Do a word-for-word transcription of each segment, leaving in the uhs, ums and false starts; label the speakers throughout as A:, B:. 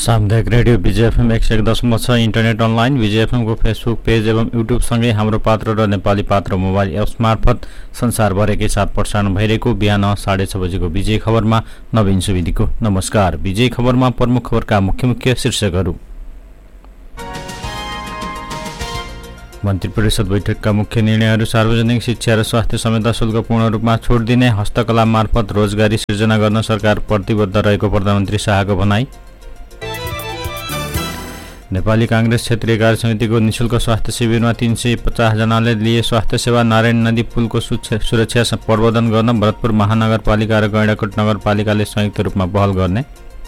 A: सामुदायिक रेडियो विजय एफएम एक सय एक दशमलव छ इन्टरनेट अनलाइन विजय एफएमको फेसबुक पेज एवं युट्युबसँगै हाम्रो पात्र र नेपाली पात्र मोबाइल एप्स मार्फत संसारभरकै साथ प्रसारण भइरहेको बिहान साढे छ बजेको विजय खबरमा नवीन सुवेदीको नमस्कार। विजय खबरमा प्रमुख खबरका मुख्य मुख्य शीर्षकहरू। मन्त्री परिषद बैठकका मुख्य निर्णयहरू। सार्वजनिक शिक्षा र स्वास्थ्य संहिता शुल्क पूर्ण रूपमा छोड दिने। हस्तकला मार्फत रोजगारी सृजना गर्न सरकार प्रतिबद्ध रहेको प्रधानमन्त्री शाहको भनाई। नेपाली कांग्रेस क्षेत्रीय कार्य समितिको निशुल्क स्वास्थ्य शिविरमा तीन सय पचास जनाले लिए स्वास्थ्य सेवा। नारायण नदी पुलको सुरक्षा प्रवर्धन गर्न भरतपुर महानगरपालिका र गैंडाकोट नगरपालिकाले संयुक्त रूपमा पहल गर्ने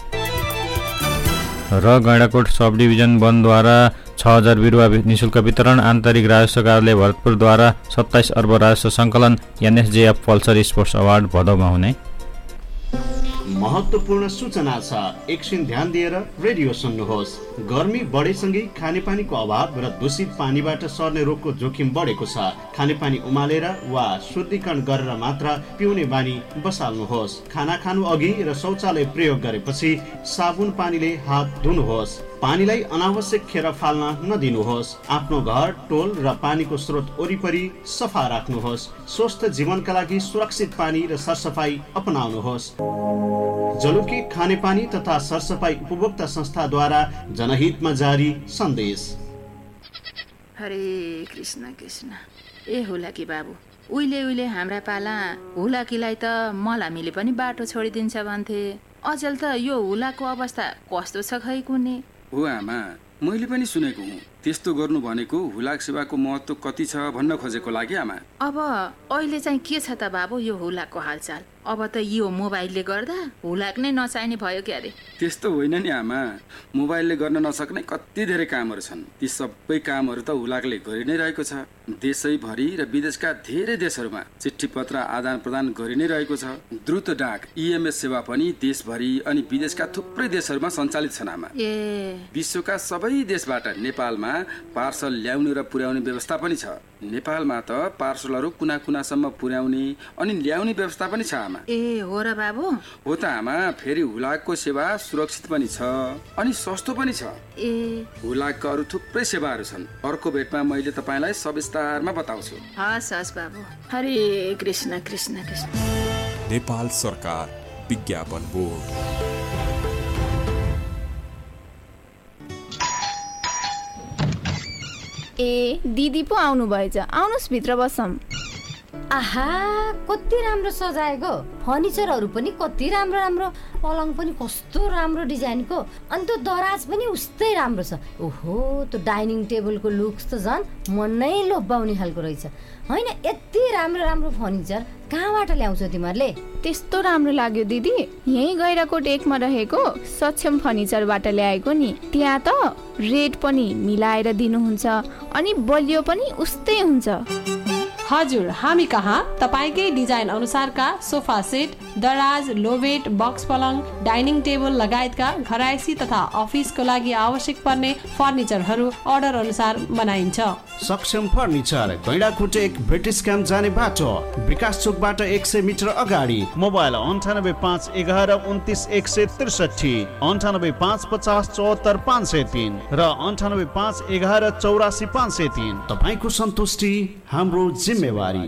A: र गैंडाकोट सब डिभिजन वनद्वारा छ हजार बिरुवा निशुल्क वितरण। आन्तरिक राजस्व कार्यालय भरतपुरद्वारा सत्ताइस अर्ब राजस्व सङ्कलन। एनएसजेएफ पल्सर स्पोर्ट्स अवार्ड भदौमा हुने
B: महत्त्वपूर्ण सूचना छ, एकछिन ध्यान दिएर रेडियो सुन्नुहोस्। गर्मी बढेसँगै खानेपानीको अभाव र दूषित पानीबाट सर्ने रोगको जोखिम बढेको छ। खानेपानी उमालेर वा शुद्धिकरण गरेर मात्र पिउने बानी बसाल्नुहोस्। खाना खानु अघि र शौचालय प्रयोग गरेपछि साबुन पानीले हात धुनुहोस्। पानीलाई अनावश्यक खेर फाल्न नदिनुहोस्। आफ्नो घर, टोल र पानीको स्रोत वरिपरि सफा राख्नुहोस्। स्वस्थ जीवनका लागि सुरक्षित पानी र सरसफाई अपनाउनुहोस्। जलुकी खानेपानी तथा सरसफाई उपभोक्ता संस्थाद्वारा जनहितमा जारी सन्देश।
C: हरे कृष्ण कृष्ण। ए हुलाकी बाबु, उहिले उहिले हाम्रा पाला हुलाकीलाई त मलामीले पनि बाटो छोडिदिन्छ भन्थे। अचेल त यो हुलाको अवस्था कस्तो छ खै कुने?
D: हो आमा, मैले पनि सुनेको हुँ। त्यस्तो गर्नु भनेको हुलाक सेवाको महत्त्व कति छ भन्न खोजेको लागि आमा।
C: अब अहिले चाहिँ के छ त बाबु यो हुलाकको हालचाल? अब त यो मोबाइलले गर्दा हुलाक नै नचाहिने भयो क्या रे?
D: त्यस्तो होइन नि आमा, मोबाइलले गर्न नसक्ने कति धेरै कामहरू छन्। ती सबै कामहरू त हुलाकले गरि नै रहेको छ। देशैभरि र विदेशका धेरै देशहरूमा चिठी पत्र आदान प्रदान गरि नै रहेको छ। द्रुत डाक इएमएस सेवा पनि देशभरि अनि विदेशका थुप्रै देशहरूमा सञ्चालित छन् आमा।
C: ए
D: विश्वका सबै देशबाट नेपालमा पार्सल ल्याउने र पुर्याउने व्यवस्था पनि छ। नेपालमा त पार्सलहरू कुना कुनासम्म पुर्याउने अनि ल्याउने व्यवस्था पनि छ आमा।
C: ए हो र बाबु?
D: हो त आमा। फेरि हुलाकको सेवा सुरक्षित पनि छ अनि सस्तो पनि छ।
C: ए
D: हुलाकका अरू थुप्रै सेवाहरू छन्। अर्को भेटमा मैले तपाईँलाई सविस्तारमा बताउँछु।
C: हस् हस् बाबु। हरे कृष्ण कृष्ण कृष्ण।
E: नेपाल सरकार विज्ञापन बोर्ड।
F: ए दिदी पो आउनु भएछ, आउनुस् भित्र बसौँ।
G: आहा, कति राम्रो सजाएको। फर्निचरहरू पनि कति राम्रो राम्रो, पलङ पनि कस्तो राम्रो डिजाइनको, अनि त्यो दराज पनि उस्तै राम्रो छ। ओहो, त्यो डाइनिङ टेबलको लुक्स त झन् मन नै लोभ्याउने खालको रहेछ। होइन, यति राम्रो राम्रो फर्निचर कहाँबाट ल्याउँछौ तिमीहरूले?
F: त्यस्तो राम्रो लाग्यो दिदी, यहीँ गैंडाकोट एकमा रहेको सक्षम फर्निचरबाट ल्याएको नि। त्यहाँ त रेट पनि मिलाएर दिनुहुन्छ अनि बलियो पनि उस्तै हुन्छ।
H: हजुर, हामी कहाँ तपाईँकै डिजाइन अनुसारका सोफा सेट, दराज, लोभेट, बक्स पलङ, डाइनिङ टेबल लगायतका घरायसी तथा अफिसको लागि आवश्यक पर्ने फर्निचरहरू अर्डर अनुसार बनाइन्छ।
B: सक्षम फर्निचर, गैंडाकोट एक ब्रिटिस क्याम्प जाने बाटो, विकास चोकबाट एक सय मिटर अगाडि। मोबाइल अन्ठानब्बे पाँच एघार उन्तिस एक सय त्रिसठी, अन्ठानब्बे पाँच पचास चौहत्तर पाँच सय तीन र अन्ठानब्बे पाँच एघार चौरासी पाँच सय तीन। तपाईँको सन्तुष्टि हाम्रो जिम्मेवारी।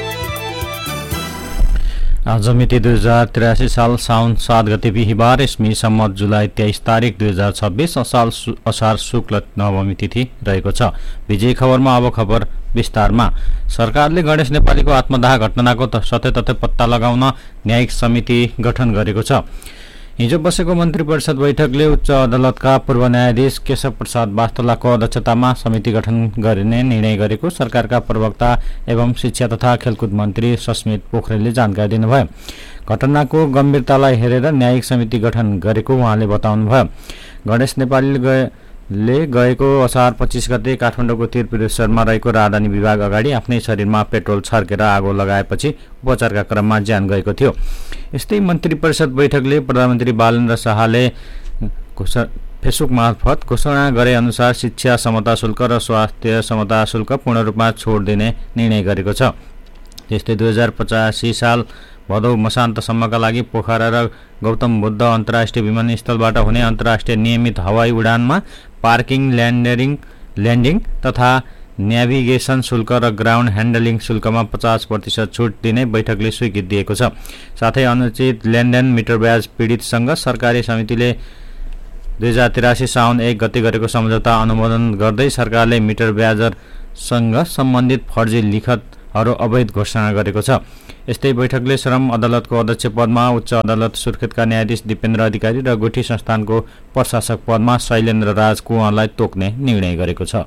A: आज मिति दुई हजार त्रियासी साल साउन सात गते बिहिबार, इस्मी सम्मत जुलाई तेइस तारिक दुई हजार छब्बिस, असाल असार शुक्ल नवमी तिथि रहेको छ। विजय खबरमा अब खबर विस्तारमा। सरकारले गणेश नेपालीको आत्मदाह घटनाको सत्य तथ्य पत्ता लगाउन न्यायिक समिति गठन गरेको छ। हिजो बसेको मन्त्री परिषद बैठकले उच्च अदालतका पूर्व न्यायाधीश केशव प्रसाद वास्तोलाको अध्यक्षतामा समिति गठन गरिने निर्णय गरेको सरकारका प्रवक्ता एवं शिक्षा तथा खेलकुद मन्त्री सस्मित पोखरेलले जानकारी दिनुभयो। घटनाको गम्भीरतालाई हेरेर न्यायिक समिति गठन गरेको उहाँले बताउनुभयो। गणेश नेपालीले गए ले गएको असार पच्चीस गते काठमाडौँको तीरपिरेश्वरमा रहेको राजधानी विभाग अगाडि आफ्नै शरीरमा पेट्रोल छर्केर आगो लगाएपछि उपचारका क्रममा ज्यान गएको थियो। यस्तै मन्त्री परिषद बैठकले प्रधानमन्त्री बालेन्द्र शाहले फेसबुक मार्फत घोषणा गरे अनुसार शिक्षा समता शुल्क र स्वास्थ्य समता शुल्क पूर्ण रूपमा छोड दिने निर्णय गरेको छ। त्यस्तै दुई हजार पचासी साल भदौ मसान्तसम्मका लागि पोखरा र गौतम बुद्ध अन्तर्राष्ट्रिय विमानस्थलबाट हुने अन्तर्राष्ट्रिय नियमित हवाई उडानमा पार्किङ, ल्यान्डरिङ ल्यान्डिङ तथा नेभिगेसन शुल्क र ग्राउन्ड ह्यान्डलिङ शुल्कमा पचास प्रतिशत छुट दिने बैठकले स्वीकृति दिएको छ। साथै अनुचित लेनदेन मिटर ब्याज पीडितसँग सरकारी समितिले दुई हजार तिरासी साउन एक गते गरेको सम्झौता अनुमोदन गर्दै सरकारले मिटर ब्याजरसँग सम्बन्धित फर्जी लिखतहरू अवैध घोषणा गरेको छ। यस्तै बैठकले श्रम अदालतको अध्यक्ष पदमा उच्च अदालत सुर्खेतका न्यायाधीश दिपेन्द्र अधिकारी र गुठी संस्थानको प्रशासक पदमा शैलेन्द्र राज कुँवरलाई तोक्ने निर्णय गरेको छ।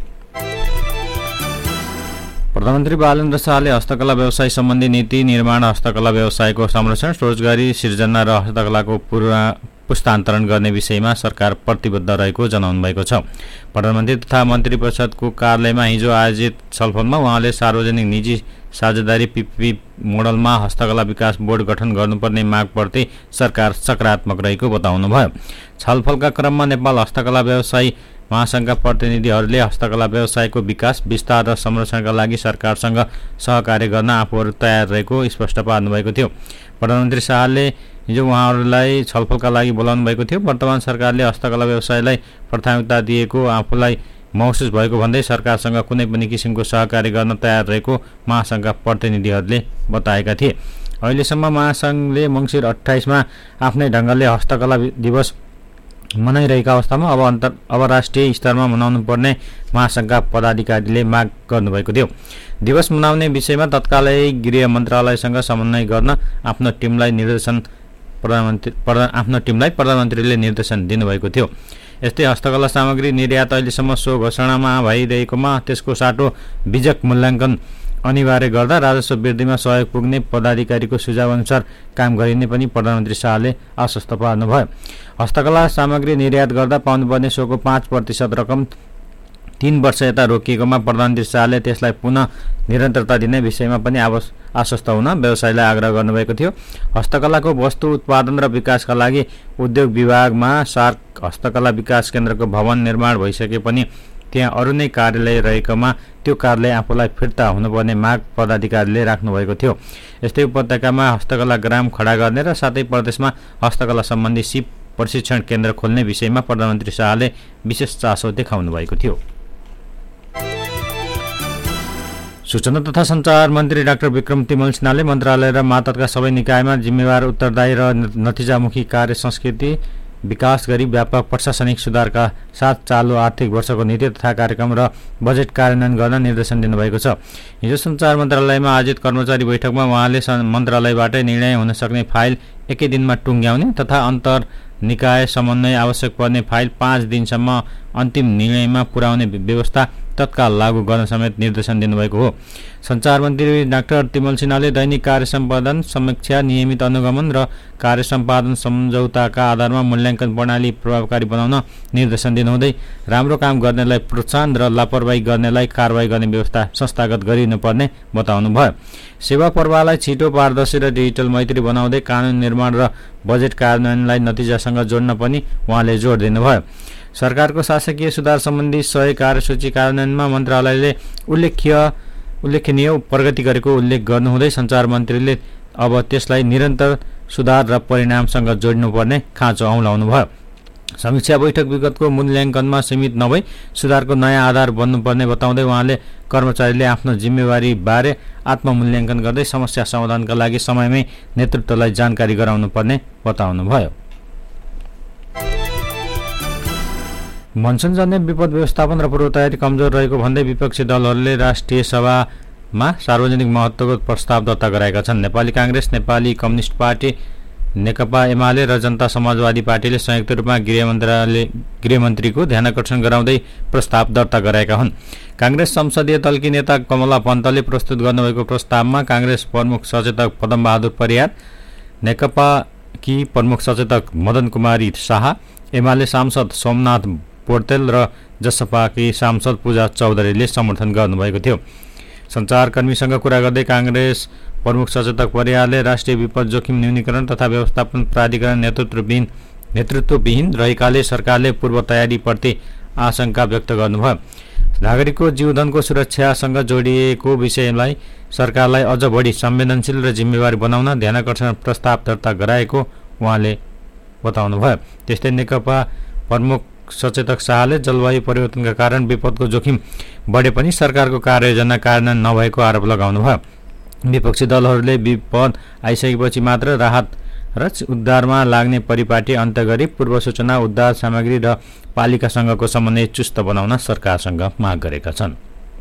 A: प्रधानमन्त्री बालेन्द्र शाहले हस्तकला व्यवसाय सम्बन्धी नीति निर्माण, हस्तकला व्यवसायको संरक्षण, रोजगारी सिर्जना र हस्तकलाको पुरा पुस्तान्तरण गर्ने विषयमा सरकार प्रतिबद्ध रहेको जनाउनु भएको छ। प्रधानमन्त्री तथा मन्त्री परिषदको कार्यालयमा हिजो आयोजित छलफलमा उहाँले सार्वजनिक निजी साझेदारी पीपीपी मोडलमा हस्तकला विकास बोर्ड गठन गर्नुपर्ने मागप्रति सरकार सकारात्मक रहेको बताउनुभयो। छलफलका क्रममा नेपाल हस्तकला व्यवसायी महासङ्घका प्रतिनिधिहरूले हस्तकला व्यवसायको विकास, विस्तार र संरक्षणका लागि सरकारसँग सहकार्य गर्न आफूहरू तयार रहेको स्पष्ट पार्नुभएको थियो। प्रधानमन्त्री शाहले हिजो उहाँहरूलाई छलफलका लागि बोलाउनु भएको थियो। वर्तमान सरकारले हस्तकला व्यवसायलाई प्राथमिकता दिएको आफूलाई महसुस भएको भन्दै सरकारसँग कुनै पनि किसिमको सहकार्य गर्न तयार रहेको महासङ्घका प्रतिनिधिहरूले बताएका थिए। अहिलेसम्म महासङ्घले मङ्सिर अट्ठाइसमा आफ्नै ढङ्गले हस्तकला दिवस मनाइरहेका अवस्थामा अब अन्तर अब राष्ट्रिय स्तरमा मनाउनु पर्ने महासङ्घका पदाधिकारीले माग गर्नुभएको थियो। दिवस मनाउने विषयमा तत्कालै गृह मन्त्रालयसँग समन्वय गर्न आफ्नो टिमलाई निर्देशन प्रधानमन्त्री प्रधान आफ्नो टिमलाई प्रधानमन्त्रीले निर्देशन दिनुभएको थियो। यस्तै हस्तकला सामग्री निर्यात अहिलेसम्म सो घोषणामा भइरहेकोमा त्यसको साटो बीजक मूल्याङ्कन अनिवार्य गर्दा राजस्व वृद्धिमा सहयोग पुग्ने पदाधिकारीको सुझावअनुसार काम गरिने पनि प्रधानमन्त्री शाहले आश्वस्त पार्नुभयो। हस्तकला सामग्री निर्यात गर्दा पाउनुपर्ने सोको पाँच प्रतिशत रकम तीन वर्ष यता रोकिएकोमा प्रधानमन्त्री शाहले त्यसलाई पुनः निरन्तरता दिने विषयमा पनि आश्वस्त हुन व्यवसायलाई आग्रह गर्नुभएको थियो। हस्तकलाको वस्तु उत्पादन र विकासका लागि उद्योग विभागमा सार्क हस्तकला विकास केन्द्रको भवन निर्माण भइसके पनि त्यहाँ अरू नै कार्यालय रहेकोमा त्यो कार्यालय आफूलाई फिर्ता हुनुपर्ने माग पदाधिकारीले राख्नुभएको थियो। यस्तै उपत्यकामा हस्तकला ग्राम खडा गर्ने र साथै प्रदेशमा हस्तकला सम्बन्धी सिप प्रशिक्षण केन्द्र खोल्ने विषयमा प्रधानमन्त्री शाहले विशेष चासो देखाउनु भएको थियो। सूचना तथा सञ्चार मन्त्री डाक्टर विक्रम तिमल सिन्हाले मन्त्रालय र मातहतका सबै निकायमा जिम्मेवार, उत्तरदायी र नतिजामुखी कार्य संस्कृति विकास गरी व्यापक प्रशासनिक सुधारका साथ चालु आर्थिक वर्षको नीति तथा कार्यक्रम र बजेट कार्यान्वयन गर्न निर्देशन दिनुभएको छ। हिजो सञ्चार मन्त्रालयमा आयोजित कर्मचारी बैठकमा उहाँले मन्त्रालयबाटै निर्णय हुन सक्ने फाइल एकै दिनमा टुङ्ग्याउने तथा अन्तर निकाय समन्वय आवश्यक पर्ने फाइल पाँच दिनसम्म अन्तिम निर्णयमा पुर्याउने व्यवस्था तत्काल लागू गर्न समेत निर्देशन दिनुभएको हो। सञ्चार मन्त्री डाक्टर तिमल सिन्हाले दैनिक कार्य सम्पादन समीक्षा, नियमित अनुगमन र कार्य सम्पादन सम्झौताका आधारमा मूल्याङ्कन प्रणाली प्रभावकारी बनाउन निर्देशन दिनुहुँदै राम्रो काम गर्नेलाई प्रोत्साहन र लापरवाही गर्नेलाई कारवाही गर्ने व्यवस्था संस्थागत गरिनुपर्ने बताउनुभयो। सेवा प्रवाहलाई छिटो, पारदर्शी र डिजिटल मैत्री बनाउँदै कानुन निर्माण र बजेट कार्यान्वयनलाई नतिजासँग जोड्न पनि उहाँले जोड दिनुभयो। सरकारको शासकीय सुधार सम्बन्धी सय कार्यसूची कार्यान्वयनमा मन्त्रालयले उल्लेख्य उल्लेखनीय प्रगति गरेको उल्लेख गर्नुहुँदै सञ्चार मन्त्रीले अब त्यसलाई निरन्तर सुधार र परिणामसँग जोड्नुपर्ने खाँचो औँलाउनुभयो। समीक्षा बैठक विगतको मूल्याङ्कनमा सीमित नभई सुधारको नयाँ आधार बन्नुपर्ने बताउँदै उहाँले कर्मचारीले आफ्नो जिम्मेवारी बारे आत्ममूल्याङ्कन गर्दै समस्या समाधानका लागि समयमै नेतृत्वलाई जानकारी गराउनुपर्ने बताउनुभयो। मनसुनजन्य विपद व्यवस्थापन र पूर्व तयारी कमजोर रहेको भन्दै विपक्षी दलहरूले राष्ट्रिय सभामा सार्वजनिक महत्त्वको प्रस्ताव दर्ता गराएका छन्। नेपाली काङ्ग्रेस, नेपाली कम्युनिस्ट पार्टी, नेकपा एमाले र जनता समाजवादी पार्टीले संयुक्त रूपमा गृह मन्त्रालय गृहमन्त्रीको ध्यानाकर्षण गराउँदै प्रस्ताव दर्ता गराएका हुन्। काङ्ग्रेस संसदीय दलकी नेता कमला पन्तले प्रस्तुत गर्नुभएको प्रस्तावमा काङ्ग्रेस प्रमुख सचेतक पदमबहादुर परियार, नेकपाकी प्रमुख सचेतक मदन कुमारी शाह, एमाले सांसद सोमनाथ पोर्तेल र जसपाकी सांसद पूजा चौधरीले समर्थन गर्नुभएको थियो। सञ्चारकर्मीसँग कुरा गर्दै काङ्ग्रेस प्रमुख सचेतक परियारले राष्ट्रिय विपद जोखिम न्यूनीकरण तथा व्यवस्थापन प्राधिकरण नेतृत्वविहीन नेतृत्वविहीन रहेकाले सरकारले पूर्व तयारीप्रति आशंका व्यक्त गर्नुभयो। नागरिकको जीवधनको सुरक्षासँग जोडिएको विषयलाई सरकारलाई अझ बढी संवेदनशील र जिम्मेवारी बनाउन ध्यानाकर्षण प्रस्ताव दर्ता गराएको उहाँले बताउनुभयो। त्यस्तै नेकपा प्रमुख सचेतक शाहले जलवायु परिवर्तनका कारण विपदको जोखिम बढे पनि सरकारको कार्ययोजना कार्यान्वयन नभएको आरोप लगाउनुभयो। विपक्षी दलहरूले विपद आइसकेपछि मात्र राहत र उद्धारमा लाग्ने परिपाटी अन्त्य गरी पूर्व सूचना उद्धार सामग्री र पालिकासँगको समन्वय चुस्त बनाउन सरकारसँग माग गरेका छन्।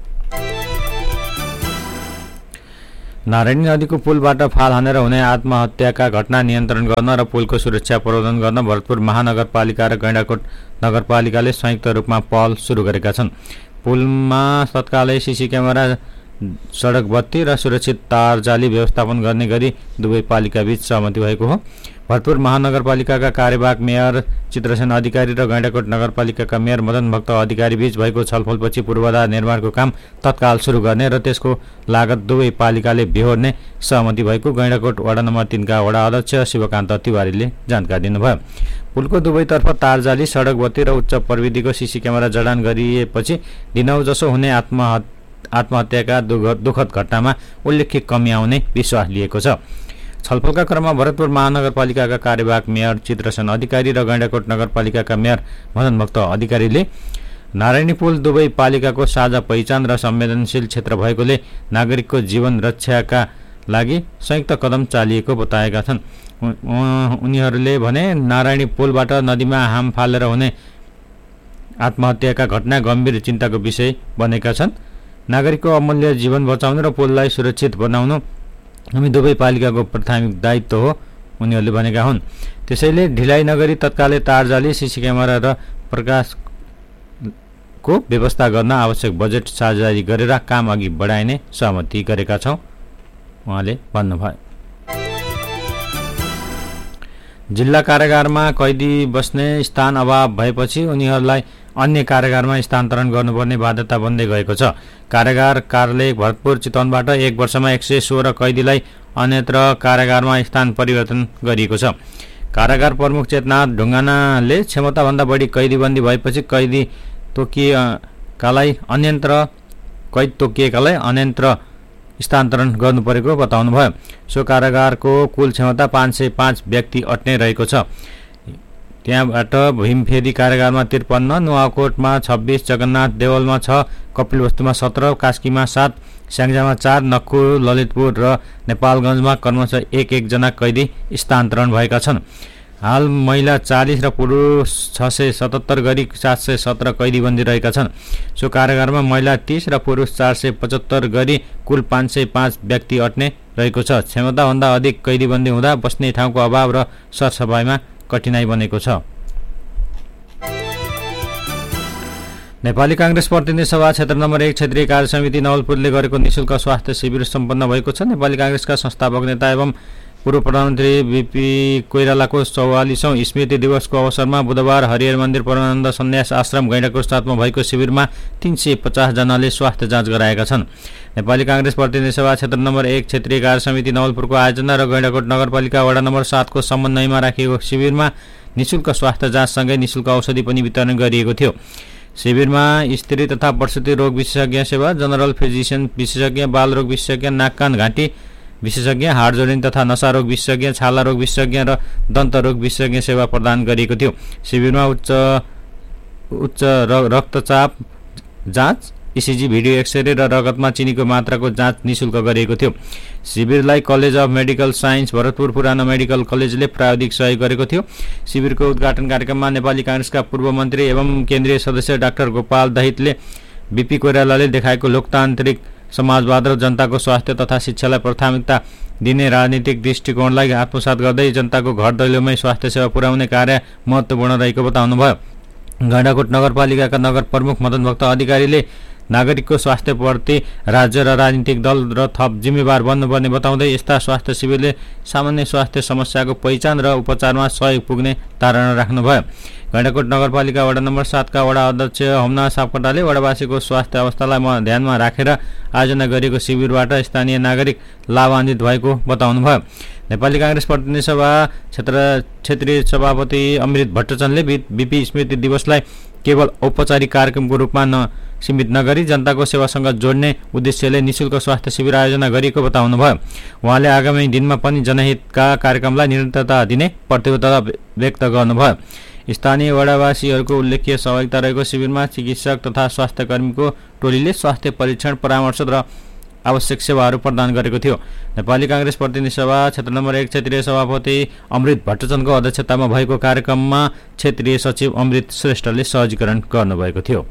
A: नारायणी नदीको पुलबाट फाल हानेर हुने आत्महत्याका घटना नियन्त्रण गर्न र पुलको सुरक्षा प्रबन्धन गर्न भरतपुर महानगरपालिका र गैंडाकोट नगरपालिकाले संयुक्त रूपमा पहल सुरु गरेका छन्। पुलमा तत्कालै सीसी क्यामेरा, सडक बत्ती र सुरक्षित तार जाली व्यवस्थापन गर्ने गरी दुवै पालिकाबीच सहमति भएको हो। भरतपुर महानगरपालिकाका कार्यवाहक मेयर चित्रसेन अधिकारी र गैंडाकोट नगरपालिकाका मेयर मदन भक्त अधिकारी बीच भएको छलफलपछि पूर्वाधार निर्माणको काम तत्काल सुरु गर्ने र त्यसको लागत दुवै पालिकाले बेहोर्ने सहमति भएको गैंडाकोट वडा नम्बर तीनका वडा अध्यक्ष शिवकान्त तिवारीले जानकारी दिनुभयो। पुलको दुवैतर्फ तारजाली, सडक बत्ती र उच्च प्रविधिको सीसी क्यामेरा जडान गरिएपछि दिनौ जसो हुने आत्महत्या आत्महत्याका दुःखद घटनामा उल्लेख्य कमी आउने विश्वास लिएको छ। छलफलका क्रममा भरतपुर महानगरपालिकाका कार्यवाहक मेयर चित्रसेन अधिकारी र गैंडाकोट नगरपालिकाका मेयर मदन भक्त अधिकारीले नारायणी पुल दुवै पालिकाको साझा पहिचान र संवेदनशील क्षेत्र भएकोले नागरिकको जीवन रक्षाका लागि संयुक्त कदम चालिएको बताएका छन्। उनीहरूले भने नारायणी पुलबाट नदीमा हाम फालेर हुने आत्महत्याका घटना गम्भीर चिन्ताको विषय बनेका छन्। नागरिकको अमूल्य जीवन बचाउनु र पुललाई सुरक्षित बनाउनु हामी दुवै पालिकाको प्राथमिक दायित्व हो उनीहरूले भनेका हुन्। त्यसैले ढिलाइ नगरी तत्कालै तारजाली, सीसी क्यामेरा र प्रकाशको व्यवस्था गर्न आवश्यक बजेट साझेदारी गरेर काम अघि बढाइने सहमति गरेका छौँ उहाँले भन्नुभयो। जिल्ला कारागारमा कैदी बस्ने स्थान अभाव भएपछि उनीहरूलाई अन्य कारागारमा स्थानान्तरण गर्नुपर्ने बाध्यता बन्दै गएको छ। कारागार कार्यालय भरतपुर चितवनबाट एक वर्षमा एक सय सोह्र कैदीलाई अन्यत्र कारागारमा स्थान परिवर्तन गरिएको छ। कारागार प्रमुख चेतनाथ ढुङ्गानाले क्षमताभन्दा बढी कैदीबन्दी भएपछि कैदी तोकिएकालाई अन्यत्र कैद तोकिएकालाई अन्यत्र स्थानान्तरण गर्नु परेको बताउनुभयो। सो कारागारको कुल क्षमता पाँच सय पाँच व्यक्ति अट्ने रहेको छ। त्यहाँबाट भीमफेदी कारागारमा त्रिपन्न, नुवाकोटमा छब्बिस, जगन्नाथ देवलमा छ, कपिलवस्तुमा सत्र, कास्कीमा सात, स्याङ्जामा चार, नक्खु, ललितपुर र नेपालगञ्जमा क्रमशः एक एकजना कैदी स्थानान्तरण भएका छन्। हाल महिला चालीस र पुरुष छ सय सतहत्तर गरी सात सय सत्र कैदीबन्दी रहेका छन्। सो कारागारमा महिला तीस र पुरुष चार सय पचहत्तर गरी कुल पाँच सय पाँच व्यक्ति अट्ने रहेको छ। क्षमताभन्दा अधिक कैदीबन्दी हुँदा बस्ने ठाउँको अभाव र सरसफाइमा कठिनाई बनेको छ। नेपाली कांग्रेस प्रतिनिधि सभा क्षेत्र नम्बर एक क्षेत्रीय कार्य समिति नवलपुरले गरेको निशुल्क स्वास्थ्य शिविर सम्पन्न भएको छ। नेपाली कांग्रेसका संस्थापक नेता एवं पूर्व प्रधानमन्त्री बीपी कोइरालाको चौवालीसौं स्मृति दिवसको अवसरमा बुधबार हरिहर मन्दिर परमानन्द सन्यास आश्रम गैंडाकोट साथमा भएको शिविरमा तीन सय पचास जनाले स्वास्थ्य जाँच गराएका छन्। नेपाली कांग्रेस प्रतिनिधि सभा क्षेत्र नम्बर एक क्षेत्रीय कार्य समिति नवलपुरको आयोजना र गैंडाकोट नगरपालिका वडा नम्बर सातको समन्वयमा राखिएको शिविरमा निशुल्क स्वास्थ्य जाँचसँगै निशुल्क औषधि पनि वितरण गरिएको थियो। शिविरमा स्त्री तथा प्रसुति रोग विशेषज्ञ सेवा, जनरल फिजिसियन विशेषज्ञ, बाल रोग विशेषज्ञ, नाक कान घाँटी विशेषज्ञ, हाड जोडिन तथा नशा रोग विशेषज्ञ, छाला रोग विशेषज्ञ र दन्त रोग विशेषज्ञ सेवा प्रदान गरिएको थियो। शिविरमा उच्च उच्च रक्तचाप जाँच, इसिजी, भिडियो एक्सरे र रगतमा चिनीको मात्राको जाँच निशुल्क गरिएको थियो। शिविरलाई college of medical science Bharatpur पुरानो मेडिकल कलेजले प्राविधिक सहयोग गरेको थियो। शिविरको उद्घाटन कार्यक्रममा नेपाली कांग्रेसका पूर्व मन्त्री एवं केन्द्रीय सदस्य डाक्टर गोपाल दहितले बीपी कोइरालाले देखाएको लोकतान्त्रिक समाजवाद र जनताको स्वास्थ्य तथा शिक्षालाई प्राथमिकता दिने राजनीतिक दृष्टिकोणलाई आत्मसात गर्दै जनताको घर दैलोमै स्वास्थ्य सेवा पुर्याउने कार्य महत्त्वपूर्ण रहेको बताउनुभयो। गैंडाकोट नगरपालिकाका नगर प्रमुख मदन भक्त अधिकारीले नागरिकको स्वास्थ्यप्रति राज्य र राजनीतिक दल र थप जिम्मेवार बन्नुपर्ने बताउँदै यस्ता स्वास्थ्य शिविरले सामान्य स्वास्थ्य समस्याको पहिचान र उपचारमा सहयोग पुग्ने धारणा राख्नुभयो। गैंडाकोट नगरपालिका वडा नम्बर सातका वडा अध्यक्ष होमना सापकोटाले वडावासीको स्वास्थ्य अवस्थालाई ध्यानमा राखेर आयोजना गरिएको शिविरबाट स्थानीय नागरिक लाभान्वित भएको बताउनुभयो। नेपाली कांग्रेस प्रतिनिधि सभा क्षेत्र क्षेत्रीय सभापति अमृत भट्टचन्दले बीपी स्मृति दिवसलाई केवल औपचारिक कार्यक्रमको रूपमा न सीमित नगरी जनताको सेवासँग जोड्ने उद्देश्यले निशुल्क स्वास्थ्य शिविर आयोजना गरिएको बताउनुभयो। उहाँले आगामी दिनमा पनि जनहितका कार्यक्रमलाई निरन्तरता दिने प्रतिबद्धता व्यक्त गर्नुभयो। स्थानीय वडावासीहरूको उल्लेख्य सहभागिता रहेको शिविरमा चिकित्सक तथा स्वास्थ्यकर्मीको टोलीले स्वास्थ्य परीक्षण परामर्श र आवश्यक सेवाहरू प्रदान गरेको थियो। नेपाली कांग्रेस प्रतिनिधि सभा क्षेत्र नम्बर एक क्षेत्रीय सभापति अमृत भट्टचन्दको अध्यक्षतामा भएको कार्यक्रममा क्षेत्रीय सचिव अमृत श्रेष्ठले सहजीकरण गर्नुभएको थियो।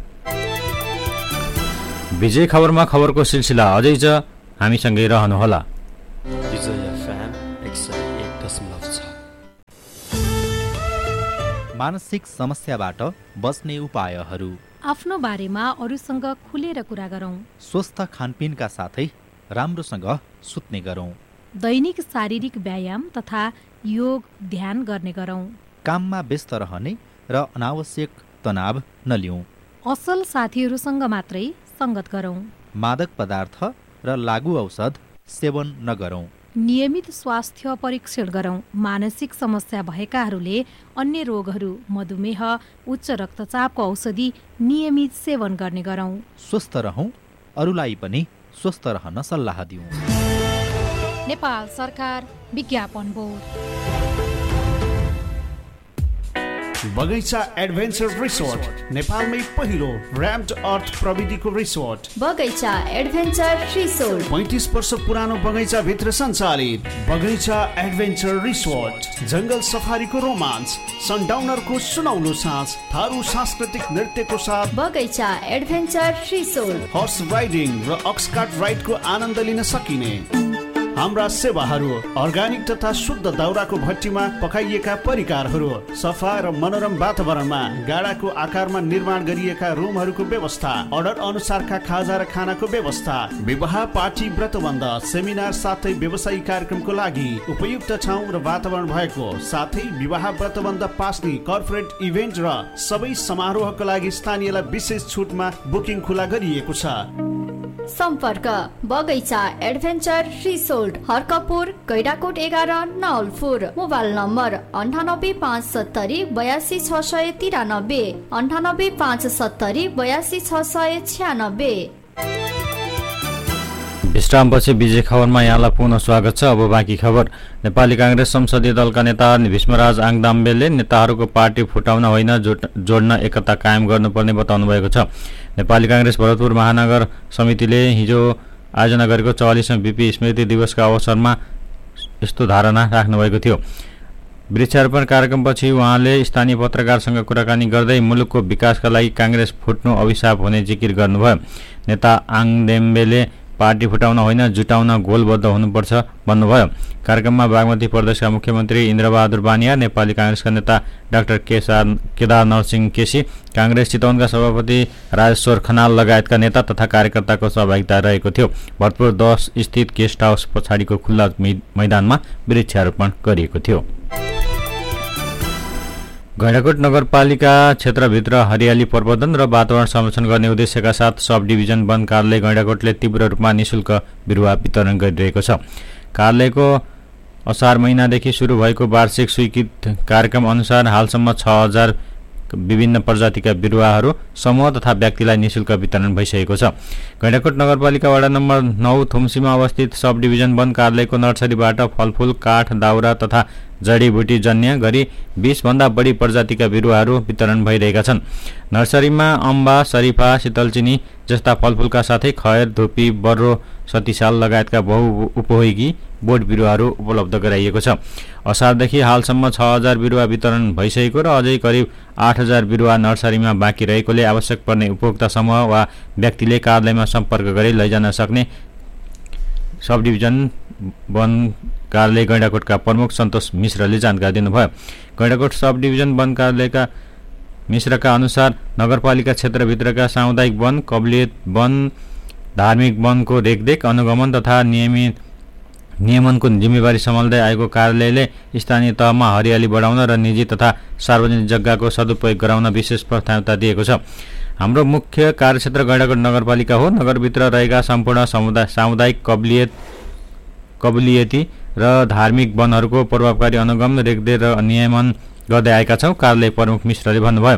A: विजय खबरमा खबरको सिलसिला अझै छ, हामीसँगै रहनुहोला।
I: मानसिक समस्याबाट बच्ने उपायहरू,
J: आफ्नो बारेमा अरूसँग खुलेर कुरा गरौँ,
I: स्वस्थ खानपिनका साथै राम्रोसँग सुत्ने गरौँ,
J: दैनिक शारीरिक व्यायाम तथा योग ध्यान गर्ने गरौँ,
I: काममा व्यस्त रहने र अनावश्यक तनाव नलिउँ,
J: असल साथीहरूसँग मात्रै सङ्गत गरौँ,
I: मादक पदार्थ र लागु औषध सेवन नगरौँ,
J: नियमित स्वास्थ्य परीक्षण गरौँ, मानसिक समस्या भएकाहरूले अन्य रोगहरू मधुमेह उच्च रक्तचापको औषधि नियमित सेवन गर्ने गरौँ,
I: स्वस्थ रहौँ, अरूलाई पनि स्वस्थ रहन सल्लाह दिउँ।
J: नेपाल सरकार विज्ञापन बोर्ड।
B: बगैँचा एडभेन्चर रिसोर्ट नेपालमै पहिलो र्याम्ड अर्थ प्रविधिको रिसोर्ट
K: बगैँचा एडभेन्चर रिसोर्ट
B: पैंतीस वर्ष पुरानो बगैँचा भित्र सञ्चालित बगैँचा एडभेन्चर रिसोर्ट जंगल सफारीको रोमान्स, सनडाउनरको सुनौलो साँझ, थारू सांस्कृतिक नृत्यको साथ
K: बगैँचा एडभेन्चर रिसोर्ट,
B: हर्स राइडिङ र अक्सकार्ट राइडको आनन्द लिन सकिने हाम्रा सेवाहरू, अर्ग्यानिक तथा शुद्ध दाउराको भट्टीमा पकाइएका परिकारहरू, सफा र मनोरम वातावरणमा गाडाको आकारमा निर्माण गरिएका रुमहरूको व्यवस्था, अर्डर अनुसारका खाजा र खानाको व्यवस्था, विवाह पार्टी व्रतबन्ध सेमिनार साथै व्यवसायिक कार्यक्रमको लागि उपयुक्त ठाउँ र वातावरण भएको साथै विवाह व्रतबन्ध पास्ने कर्पोरेट इभेन्ट र सबै समारोहका लागि स्थानीयलाई विशेष छुटमा बुकिङ खुला गरिएको छ।
K: सम्पर्क बगैँचा एडभेन्चर रिसोर्ट, हर्कपुर, गैडाकोट एघार, नवलपुर। मोबाइल नम्बर अन्ठानब्बे पाँच सत्तरी बयासी छ सय तिरानब्बे, अन्ठानब्बे पाँच सत्तरी बयासी छ सय छ्यानब्बे।
A: विश्रामपछि विजय खबरमा यहाँलाई पुनः स्वागत छ। अब बाँकी खबर। नेपाली कांग्रेस संसदीय दलका नेता भीष्मराज आङदाम्बेले नेताहरूको पार्टी फुटाउन होइन जोड्न एकता कायम गर्नुपर्ने बताउनु भएको छ। नेपाली कांग्रेस भरतपुर महानगर समितिले हिजो आयोजना गरेको चौवालिसौं बीपी स्मृति दिवसका अवसरमा यस्तो धारणा राख्नुभएको थियो। वृक्षारोपण कार्यक्रमपछि उहाँले स्थानीय पत्रकारसँग कुराकानी गर्दै मुलुकको विकासका लागि कांग्रेस फुट्नु अभिशाप हुने जिकिर गर्नुभयो। नेता आङदेम्बेले पार्टी फुटाउन होइन जुटाउन गोलबद्ध हुनुपर्छ भन्नुभयो। कार्यक्रममा बागमती प्रदेशका मुख्यमन्त्री इन्द्रबहादुर बानिया, नेपाली कांग्रेसका नेता डाक्टर केदार नरसिंह केसी, कांग्रेस चितवनका सभापति राजेश्वर खनाल लगायतका नेता तथा कार्यकर्ताको सहभागिता रहेको थियो। भरतपुर दस स्थित गेस्ट हाउस पछाडिको खुल्ला मैदानमा वृक्षारोपण गरिएको थियो। गैंडाकोट नगरपालिका क्षेत्रभित्र हरियाली प्रवर्धन र वातावरण संरक्षण गर्ने उद्देश्यका साथ सब डिभिजन वन कार्यालय गैंडाकोटले तीव्र रूपमा निशुल्क बिरुवा वितरण गरिरहेको छ। कार्यालयको असार महिनादेखि सुरु भएको वार्षिक स्वीकृत कार्यक्रम अनुसार हालसम्म छ हजार विभिन्न प्रजातिका बिरुवाहरू समूह तथा व्यक्तिलाई निशुल्क वितरण भइसकेको छ। गैंडाकोट नगरपालिका वडा नम्बर नौ थुम्सीमा अवस्थित सब डिभिजन वन कार्यालयको नर्सरीबाट फलफूल, काठ, दाउरा तथा जडीबुटी जन्य गरी बीस भन्दा बढी प्रजातिका बिरुवाहरू वितरण भइरहेका छन्। नर्सरीमा अम्बा, शरीफा, शीतलचिनी जस्ता फलफूलका साथै खैर, धुपी, बर्रो, सतीसाल लगायतका बहु उपयोगी बोट बिरुवाहरू उपलब्ध गराइएको छ। असारदेखि हालसम्म छ हजार बिरुवा वितरण भइसकेको र अझै करिब आठ हजार बिरुवा नर्सरीमा बाँकी रहेकोले आवश्यक पर्ने उपभोक्ता समूह वा व्यक्तिले कार्यालयमा सम्पर्क गरी लैजान सक्ने सब डिभिजन वन कार्यालय गैंडाकोटका प्रमुख सन्तोष मिश्रले जानकारी दिनुभयो। गैंडाकोट सब डिभिजन वन कार्यालयका मिश्रका अनुसार नगरपालिका क्षेत्रभित्रका सामुदायिक वन, कब्लियत वन, धार्मिक वनको रेखदेख, अनुगमन तथा नियमित नियमनको जिम्मेवारी सम्हाल्दै आएको कार्यालयले स्थानीय तहमा हरियाली बढाउन र निजी तथा सार्वजनिक जग्गाको सदुपयोग गराउन विशेष प्राथमिकता दिएको छ। हाम्रो मुख्य कार्यक्षेत्र गैंडाकोट नगरपालिका हो। नगरभित्र रहेका सम्पूर्ण समुदाय सामुदायिक कब्लियत कबलियती र धार्मिक वनहरूको प्रभावकारी अनुगमन, रेखदेख र नियमन गर्दै आएका छौँ, कार्यालय प्रमुख मिश्रले भन्नुभयो।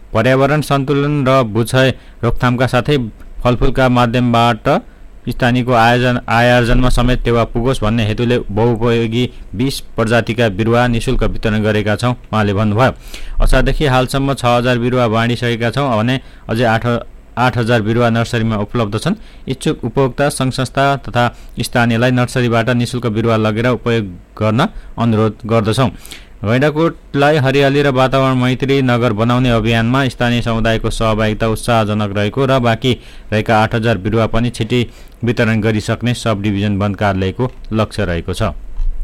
A: पर्यावरण सन्तुलन र भूक्षय रोकथामका साथै फलफुलका माध्यमबाट स्थानीयको आयोजन आयोजनमा समेत टेवा पुगोस् भन्ने हेतुले बहुउपयोगी बीस प्रजातिका बिरुवा निशुल्क वितरण गरेका छौँ उहाँले भन्नुभयो। असारदेखि हालसम्म छ हजार बिरुवा बाँडिसकेका छौँ भने अझै आठ आठ हजार बिरुवा नर्सरीमा उपलब्ध छन्। इच्छुक उपभोक्ता सङ्घ संस्था तथा स्थानीयलाई नर्सरीबाट निशुल्क बिरुवा लगेर उपयोग गर्न अनुरोध गर्दछौँ। गैंडाकोटलाई हरियाली र वातावरण मैत्री नगर बनाउने अभियानमा स्थानीय समुदायको सहभागिता उत्साहजनक रहेको र बाँकी रहेका आठ हजार बिरुवा पनि छिट्टै वितरण गरिसक्ने सब डिभिजन वन कार्यालयको लक्ष्य रहेको छ।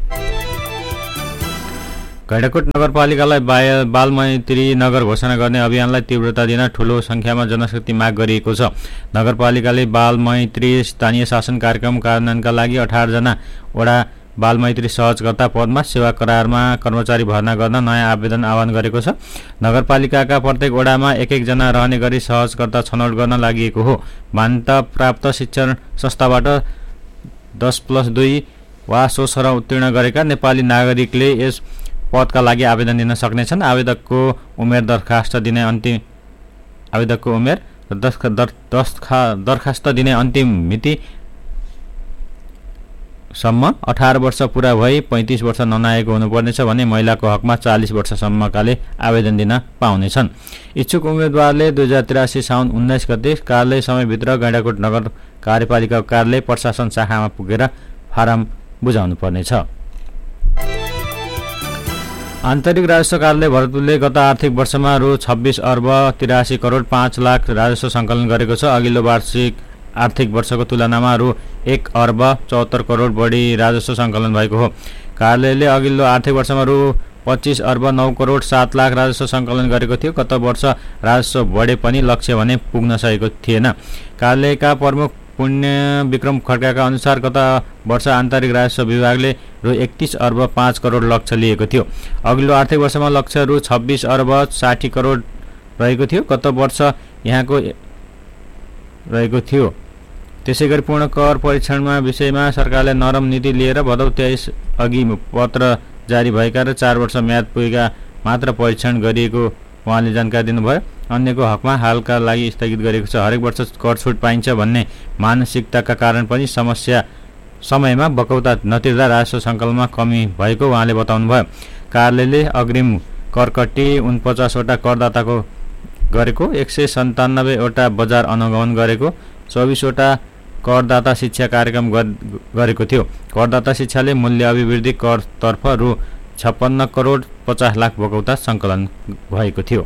A: गैंडाकोट नगरपालिकालाई बाल मैत्री नगर घोषणा गर्ने अभियानलाई तीव्रता दिन ठूलो संख्यामा जनशक्ति माग गरिएको छ। नगरपालिकाले बाल मैत्री स्थानीय शासन कार्यक्रम कार्यान्वयनका लागि अठार जना वडा बाल मैत्री सहजकर्ता पदमा सेवा करारमा कर्मचारी भर्ना गर्न नयाँ आवेदन आह्वान गरेको छ। नगरपालिकाका प्रत्येक वडामा एक एक जना रहने गरी सहजकर्ता छनौट गर्न लागि हो। मान्यता प्राप्त शिक्षण संस्थाबाट दस प्लस दुई वा सोसर उत्तीर्ण गरेका नेपाली नागरिकले यस पदका लागि आवेदन दिन सक्नेछन्। आवेदकको उमेर दरखास्त दिने अन्तिम आवेदकको उमेर दरखास्त दिने अन्तिम मिति सम्म अठार वर्ष पुरा भई पैँतिस वर्ष ननाएको हुनुपर्नेछ भने महिलाको हकमा चालिस वर्षसम्मकाले आवेदन दिन पाउनेछन्। इच्छुक उम्मेदवारले दुई हजार त्रियासी साउन उन्नाइस गते कार्यालय समयभित्र गैंडाकोट नगर कार्यपालिका कार्यालय प्रशासन शाखामा पुगेर फारम बुझाउनु पर्नेछ। आन्तरिक राजस्व कार्यालय भरतपुरले गत आर्थिक वर्षमा रु छब्बिस अर्ब तिरासी करोड पाँच लाख राजस्व सङ्कलन गरेको छ। अघिल्लो वार्षिक आर्थिक वर्षको तुलनामा रु एक अर्ब चौहत्तर करोड बढी राजस्व सङ्कलन भएको हो। कार्यालयले अघिल्लो आर्थिक वर्षमा रु पच्चिस अर्ब नौ करोड सात लाख राजस्व सङ्कलन गरेको थियो। गत वर्ष राजस्व बढे पनि लक्ष्य भने पुग्न सकेको थिएन। कार्यालयका प्रमुख पुण्य विक्रम खड्काका अनुसार गत वर्ष आन्तरिक राजस्व विभागले रु एकतिस अर्ब पाँच करोड लक्ष्य लिएको थियो। अघिल्लो आर्थिक वर्षमा लक्ष्य रु छब्बिस अर्ब साठी करोड रहेको थियो। गत वर्ष यहाँको रहेको थियो। त्यसै गरी पूर्ण कर परीक्षणमा विषयमा सरकारले नरम नीति लिएर भदौ तेइस अघि पत्र जारी भएका र चार वर्ष म्याद पुगेका मात्र परीक्षण गरिएको उहाँले जानकारी दिनुभयो। अन्यको हकमा हालका लागि स्थगित गरेको छ। हरेक वर्ष कर छुट पाइन्छ भन्ने मानसिकताका कारण पनि समस्या समयमा बकौता नतिर्दा राजस्व सङ्कलनमा कमी भएको उहाँले बताउनुभयो। कार्यालयले अग्रिम करकट्टी उनपचासवटा करदाताको गरेको, एक सय सन्तानब्बेवटा बजार अनुगमन गरेको, चौबिसवटा करदाता शिक्षा कार्यक्रम गरेको थियो। करदाता शिक्षाले मूल्य अभिवृद्धि करतर्फ रु छप्पन्न करोड पचास लाख बकौता सङ्कलन भएको थियो।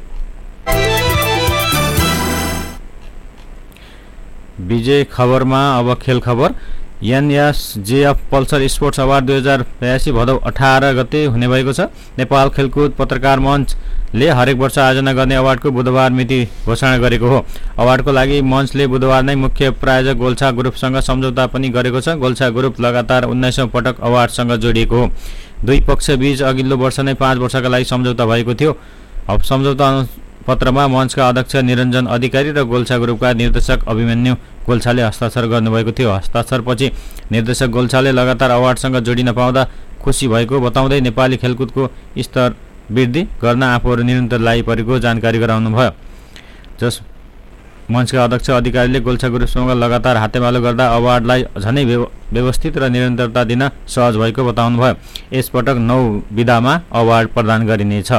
A: विजय खबरमा अब खेल खबर। एनएसजेएफ पल्सर स्पोर्ट्स अवार्ड दुई हजार बयासी भदौ अठार गते हुने भएको छ। नेपाल खेलकुद पत्रकार मञ्चले हरेक वर्ष आयोजना गर्ने अवार्डको बुधबार मिति घोषणा गरेको हो। अवार्डको लागि मञ्चले बुधबार नै मुख्य प्रायोजक गोल्छा ग्रुपसँग सम्झौता पनि गरेको छ। गोल्छा ग्रुप लगातार उन्नाइसौँ पटक अवार्डसँग जोडिएको हो। दुई पक्षबीच अघिल्लो वर्ष नै पाँच वर्षका लागि सम्झौता भएको थियो। अब सम्झौता पत्रमा मञ्चका अध्यक्ष निरञ्जन अधिकारी र गोल्छा ग्रुपका निर्देशक अभिमन्यु गोल्छाले हस्ताक्षर गर्नुभएको थियो। हस्ताक्षरपछि निर्देशक गोल्छाले लगातार अवार्डसँग जोडिन पाउँदा खुसी भएको बताउँदै नेपाली खेलकुदको स्तर वृद्धि गर्न आफूहरू निरन्तर लागि परेको जानकारी गराउनुभयो। जस मञ्चका अध्यक्ष अधिकारीले गोल्छा ग्रुपसँग लगातार हातेमालो गर्दा अवार्डलाई झनै व्यवस्थित र निरन्तरता दिन सहज भएको बताउनुभयो। यसपटक नौ विधामा अवार्ड प्रदान गरिनेछ।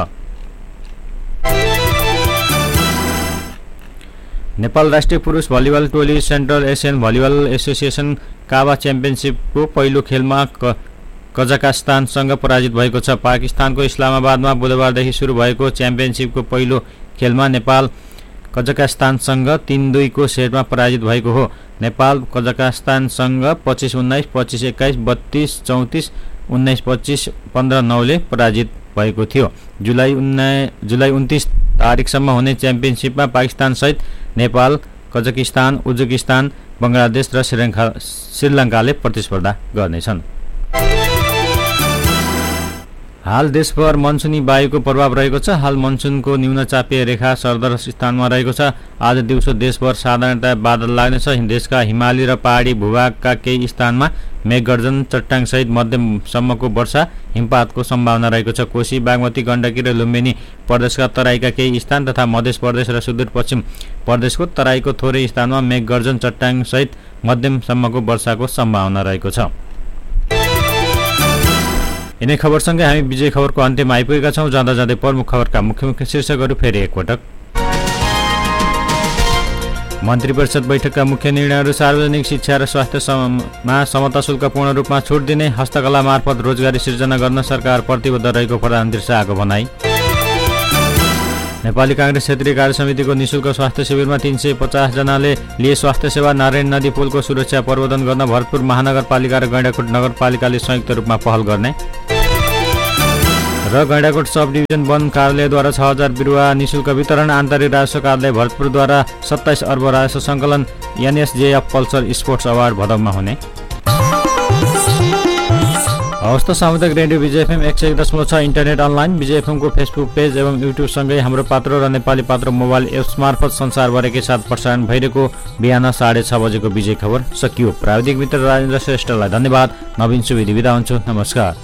A: नेपाल राष्ट्रिय पुरुष भलिबल टोली सेन्ट्रल एसियन भलिबल एसोसिएसन काबा च्याम्पियनसिपको पहिलो खेलमा कजाकिस्तानसँग पराजित भएको छ। पाकिस्तानको इस्लामाबादमा बुधबारदेखि सुरु भएको च्याम्पियनसिपको पहिलो खेलमा नेपाल कजाकिस्तानसँग तीन दुईको सेटमा पराजित भएको हो। नेपाल कजाकिस्तानसँग पच्चिस उन्नाइस, पच्चिस एक्काइस, बत्तीस चौतिस, उन्नाइस पच्चिस, पन्ध्र नौले पराजित भएको थियो। जुलाई उन्नाइस जुलाई उन्तिस तारिकसम्म हुने च्याम्पियनसिपमा पाकिस्तानसहित नेपाल, कजाकिस्तान, उज्बेकिस्तान, बङ्गलादेश र श्रीलङ्का श्रीलङ्काले प्रतिस्पर्धा गर्नेछन्। हाल देशभर मनसुनी वायुको प्रभाव रहेको छ। हाल मनसुनको न्यून चापीय रेखा सरदर स्थानमा रहेको छ। आज दिउँसो देशभर साधारणतया बादल लाग्नेछ। देशका हिमाली र पहाडी भूभागका केही स्थानमा मेघगर्जन चट्टाङसहित मध्यमसम्मको वर्षा हिमपातको सम्भावना रहेको छ। कोशी, बागमती, गण्डकी र लुम्बिनी प्रदेशका तराईका केही स्थान तथा मध्य प्रदेश र सुदूरपश्चिम प्रदेशको तराईको थोरै स्थानमा मेघगर्जन चट्टाङसहित मध्यमसम्मको वर्षाको सम्भावना रहेको छ। यिनै खबरसँगै हामी विजय खबरको अन्त्यमा आइपुगेका छौँ। जाँदा जाँदै प्रमुख खबरका मुख्य मुख्य शीर्षकहरू फेरि एकपटक। मन्त्री परिषद बैठकका मुख्य निर्णयहरू सार्वजनिक शिक्षा र स्वास्थ्यमा समता शुल्क पूर्ण रूपमा छुट दिने, हस्तकला मार्फत रोजगारी सिर्जना गर्न सरकार प्रतिबद्ध रहेको प्रधानमन्त्री शाहको भनाई। नेपाली काङ्ग्रेस क्षेत्रीय कार्य समितिको निःशुल्क स्वास्थ्य शिविरमा तीन सय पचास जनाले लिए स्वास्थ्य सेवा। नारायण नदी पुलको सुरक्षा प्रवर्धन गर्न भरतपुर महानगरपालिका र गैंडाकोट नगरपालिकाले संयुक्त रूपमा पहल गर्ने र गैंडाकोट सब डिभिजन वन कार्यालयद्वारा छ हजार बिरुवा निःशुल्क वितरण। आन्तरिक राजस्व कार्यालय भरतपुरद्वारा सत्ताइस अर्ब राजस्व सङ्कलन। एनएसजेएफ पल्सर स्पोर्ट्स अवार्ड भदौमा हुने। हवस् त सामुदायिक रेडियो विजय एफएम एक सय एक दशमलव छ इन्टरनेट अनलाइन विजय एफएमको फेसबुक पेज एवं युट्युबसँगै हाम्रो पात्रो र नेपाली पात्रो मोबाइल एप्स मार्फत संसारभरिकै साथ प्रसारण भइरहेको बिहान साढे छ बजेको विजय खबर सकियो। प्राविधिक मित्र राजेन्द्र श्रेष्ठलाई धन्यवाद। नवीन सुवेदी बिदा हुन्छु। नमस्कार।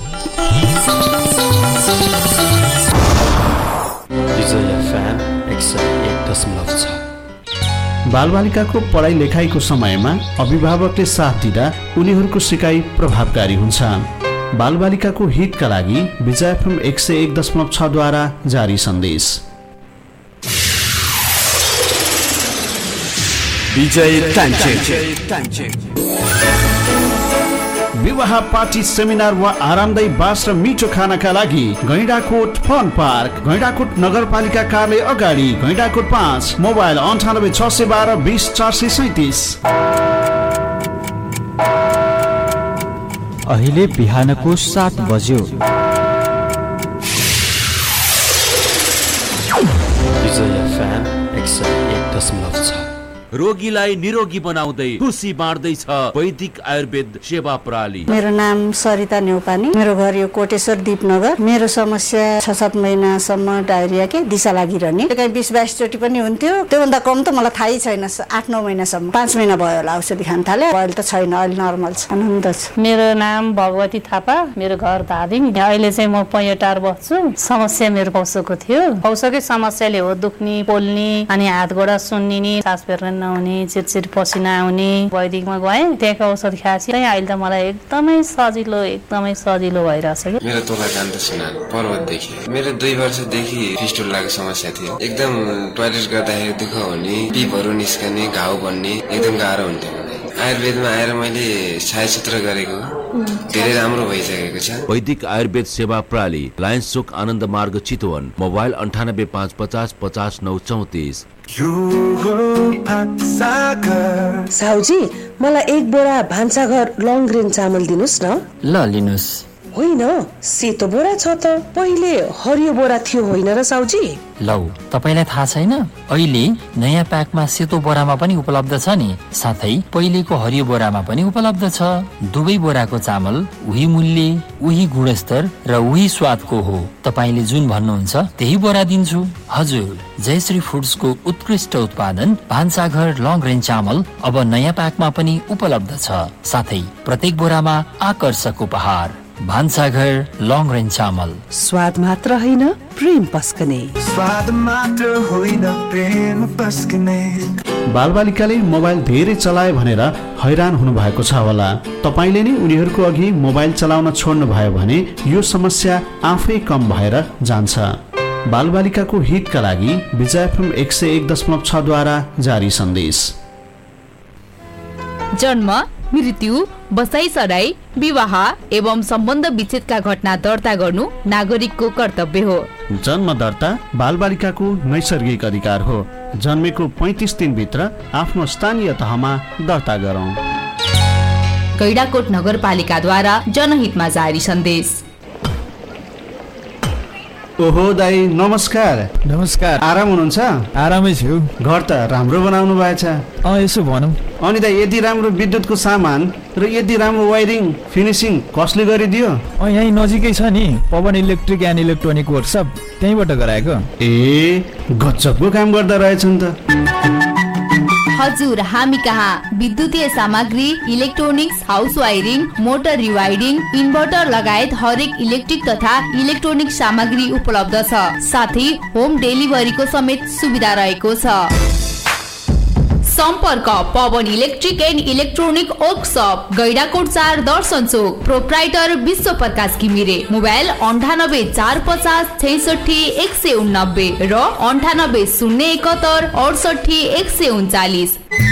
B: बालबालिकाको पढाइ लेखाइको समयमा अभिभावकले साथ दिँदा उनीहरूको सिकाइ प्रभावकारी हुन्छ। बालबालिकाको हितका लागि विजय एफएम एक सय एक दशमलव छ द्वारा जारी सन्देश।
L: विजय टाइम
B: विवाह, पार्टी, सेमिनार वा आरामदायी बास र मिठो खानाका लागि गैंडाकोट फन पार्क, गैंडाकोट नगरपालिका कार्यालय अगाडि, गैंडाकोट पाँच। मोबाइल अन्ठानब्बे छ सय बाह्र बिस चार सय सैतिस।
M: अहिले बिहानको सात बज्यो।
L: विजय एफएम एक सय एक दशमलव छ। रोगीलाई निरोगी बनाउँदै खुसी बाँड्दैछ वैदिक आयुर्वेद सेवा प्रणाली।
N: मेरो नाम सरिता नेउपानी, मेरो घर यो कोटेश्वर दीपनगर। मेरो समस्या छ सात महिनासम्म डायरिया के दिशा लागिरहने, कहीँ बिस बाइस चोटि पनि हुन्थ्यो। त्योभन्दा कम त मलाई थाहै छैन। आठ नौ महिनासम्म, पाँच महिना भयो होला औषधि खान थाले। अहिले त छैन, अहिले नर्मल छ, आनन्द छ।
O: मेरो नाम भगवती थापा, मेरो घर धादिङ। अहिले चाहिँ म पैँटार बस्छु। समस्या मेरो पौसोको थियो। पौसोकै समस्याले हो दुख्ने, पोल्ने, अनि हात गोडा सुन्निने, सास फेर्न नहुने, चिरचिर पसिना आउने। वैदिकमा गएँ, त्यहाँको औषध खाएपछि अहिले त मलाई एकदमै सजिलो एकदमै सजिलो भइरहेछ।
P: मेरो तोला जान्द सिना पर्वतदेखि मेरो दुई वर्षदेखि फिस्टुलाको समस्या थियो। एकदम टोयलेट गर्दाखेरि दुःख हुने, पिपहरू निस्कने, घाउ बन्ने, एकदम गाह्रो हुन्थ्यो। आयुर्वेदमा आएर मैले छायाचित्र गरेको धेरै राम्रो भइसकेको छ।
L: वैदिक आयुर्वेद सेवा प्रणाली, लायन्स चोक, आनन्द मार्ग, चितवन। मोबाइल अन्ठानब्बे पाँच पचास पचास नौ चौतिस।
Q: साउजी, मलाई एक बोरा भान्साघर लङ ग्रेन चामल दिनुस् न।
R: ल लिनुस्।
Q: होइन, सेतो बोरा छ त, पहिले हरियो बोरा थियो होइन र साउजी?
R: लौ, तपाईलाई थाहा छैन? अहिले नयाँ प्याकमा सेतो बोरामा पनि उपलब्ध छ नि, साथै पहिलेको हरियो बोरामा पनि उपलब्ध छ। दुवै बोराको चामल उही मूल्य, उही गुणस्तर र उही स्वादको हो। तपाईले जुन भन्नुहुन्छ त्यही बोरा दिन्छु। हजुर, जयश्री फुड्सको उत्कृष्ट उत्पादन भान्साघर लङ रेन्ज चामल अब नयाँ प्याकमा पनि उपलब्ध छ, साथै प्रत्येक बोरामा आकर्षक उपहार। भान्साघर लङ रेन्ज चामल,
Q: स्वाद मात्र होइन प्रेम पस्कने।
S: स्वाद मात्र होइन प्रेम पस्कने।
B: बालबालिकाले मोबाइल धेरै चलाए भनेर हैरान हुनु भएको छ होला। तपाईले नै उनीहरूको अघि मोबाइल चलाउन छोड्नु भयो भने यो समस्या आफै कम भएर जान्छ। बालबालिकाको हितका लागि विजय एफएम एक सय एक दशमलव छ द्वारा जारी सन्देश।
T: जन्म, मृत्यु, बसाइसराई, विवाह एवं सम्बन्ध विच्छेदका घटना दर्ता गर्नु नागरिकको कर्तव्य हो।
B: जन्म दर्ता बालबालिकाको नैसर्गिक अधिकार हो। जन्मेको पैँतिस दिनभित्र आफ्नो स्थानीय तहमा दर्ता गरौँ।
T: गैंडाकोट नगरपालिकाद्वारा जनहितमा जारी सन्देश।
B: ओहो दाई, नमस्कार।
U: नमस्कार।
B: आराम हुनुहुन्छ?
U: आरामै छु।
B: घर त राम्रो बनाउनु भएछ।
U: अँ, यसो भनौँ।
B: अनि त यति राम्रो विद्युतको सामान र यति राम्रो वायरिङ फिनिसिङ कसले गरिदियो?
U: यहीँ नजिकै छ नि Pawan electric and electronic workshop, त्यहीँबाट गराएको।
B: ए गजबको काम गर्दा रहेछन् त।
T: हजुर, हामी कहाँ विद्युतीय सामग्री, electronics, house wiring, motor रिवायरिङ, inverter लगायत हरेक इलेक्ट्रिक तथा इलेक्ट्रोनिक सामग्री उपलब्ध छ। साथै होम डेलिभरीको समेत सुविधा रहेको छ। सम्पर्क Pawan electric and electronic workshop, Gaindakot चार, दर्शन चोक, प्रोप्राइटर विश्व प्रकाश घिमिरे। मोबाइल अन्ठानब्बे चार पचास छैसठी एक सय उन्नब्बे र अन्ठानब्बे शून्य एकहत्तर अडसठी एक सय उन्चालिस।